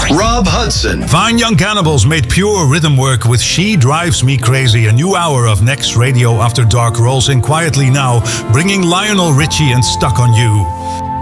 Rob Hudson. Fine Young Cannibals made pure rhythm work with She Drives Me Crazy. A new hour of Next Radio After Dark rolls in quietly now, bringing Lionel Richie and Stuck on You.